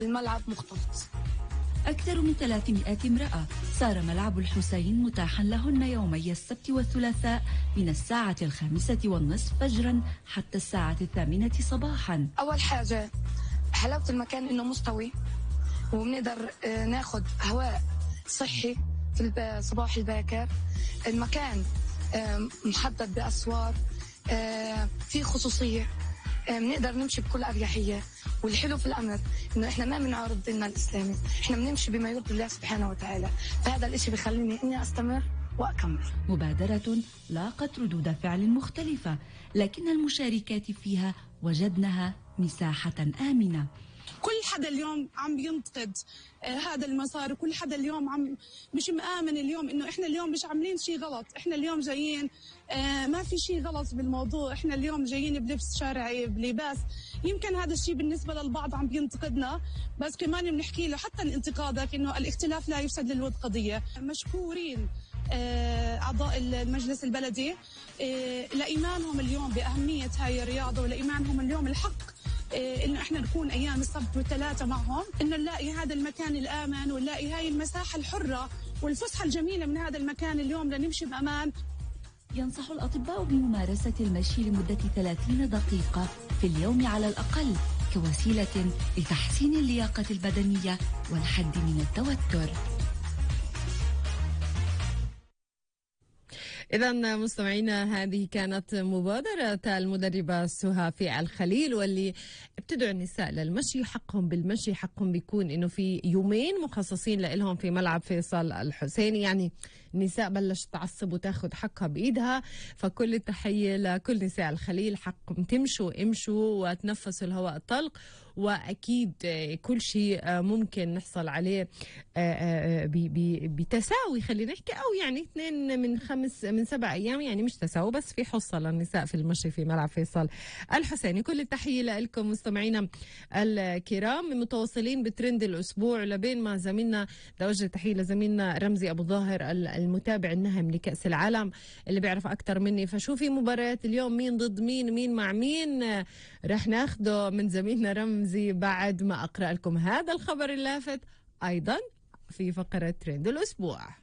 الملعب مختلط. أكثر من 300 امرأة صار ملعب الحسين متاحا لهن يومي السبت والثلاثاء من الساعة 5:30 فجرا حتى الساعة 8 صباحا. أول حاجة حلاوة المكان إنه مستوي، وبنقدر ناخد هواء صحي في الصباح الباكر. المكان محدد بأسوار، في خصوصية، بنقدر نمشي بكل أريحية. والحلو في الأمر إنه إحنا ما بنعارض ديننا الإسلامي، إحنا بنمشي بما يرضي الله سبحانه وتعالى، فهذا الإشي بيخليني إني أستمر وأكمل. مبادرة لاقت ردود فعل مختلفة، لكن المشاركات فيها وجدناها مساحة آمنة. كل حدا اليوم عم ينتقد هذا المسار، وكل حدا اليوم مش مآمن اليوم انه احنا اليوم مش عاملين شيء غلط. احنا اليوم جايين ما في شيء غلط بالموضوع، احنا اليوم جايين بلبس شرعي بلباس. يمكن هذا الشيء بالنسبة للبعض عم بينتقدنا، بس كمان بنحكي له حتى انتقادك انه الاختلاف لا يفسد للود قضية. مشكورين أعضاء المجلس البلدي لإيمانهم اليوم بأهمية هاي الرياضة، ولإيمانهم اليوم الحق إنه إحنا نكون أيام السبت والثلاثة معهم، إنه نلاقي هذا المكان الآمن ونلاقي هاي المساحة الحرة والفسحة الجميلة من هذا المكان اليوم لنمشي بأمان. ينصح الأطباء بممارسة المشي لمدة 30 دقيقة في اليوم على الأقل كوسيلة لتحسين اللياقة البدنية والحد من التوتر. إذا مستمعينا، هذه كانت مبادرة المدربة سهى في الخليل، واللي بتدعو النساء للمشي. حقهم بالمشي، حقهم بيكون إنه في يومين مخصصين لهم في ملعب فيصل الحسيني. يعني النساء بلش تعصب وتاخد حقها بإيدها، فكل التحية لكل نساء الخليل. حقكم تمشوا، امشوا وتنفسوا الهواء الطلق، وأكيد كل شيء ممكن نحصل عليه بتساوي، خلينا نحكي، أو يعني 2 من 7 أيام، يعني مش تساوي، بس في حصة للنساء في المشي في ملعب فيصل الحسيني. كل التحية لكم مستمعينا الكرام. متواصلين بترند الأسبوع، لبين ما زميلنا توجه تحية لزميلنا رمزي أبو ظاهر المتابع النهم لكأس العالم اللي بيعرف أكتر مني. فشو في مباريات اليوم، مين ضد مين، مين مع مين، رح ناخده من زميلنا رمزي بعد ما أقرأ لكم هذا الخبر اللافت أيضا في فقرة ترند الأسبوع.